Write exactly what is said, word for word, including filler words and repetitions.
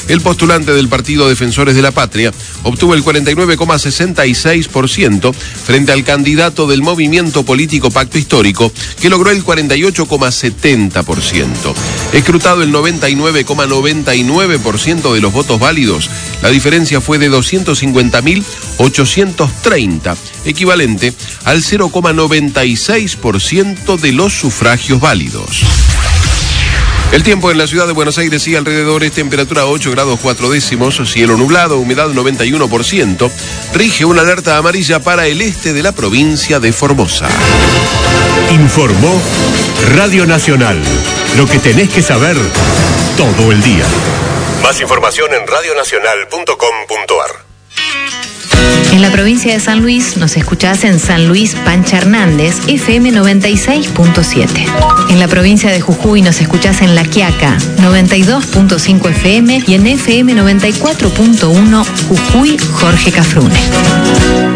El postulante del Partido Defensores de la Patria obtuvo el cuarenta y nueve coma sesenta y seis por ciento frente al candidato del movimiento político Pacto Histórico, que logró el cuarenta y ocho coma setenta por ciento. Escrutado el noventa y nueve coma noventa y nueve por ciento de los votos válidos, la diferencia fue de doscientos cincuenta mil ochocientos treinta, equivalente al cero coma noventa y seis por ciento de los sufragios válidos. El tiempo en la ciudad de Buenos Aires y alrededores, temperatura ocho grados cuatro décimos, cielo nublado, humedad noventa y uno por ciento, rige una alerta amarilla para el este de la provincia de Formosa. Informó Radio Nacional, lo que tenés que saber todo el día. Más información en radio nacional punto com punto a r. En la provincia de San Luis nos escuchás en San Luis Pancha Hernández, F M noventa y seis punto siete. En la provincia de Jujuy nos escuchás en La Quiaca, noventa y dos punto cinco F M y en F M noventa y cuatro punto uno Jujuy Jorge Cafrune.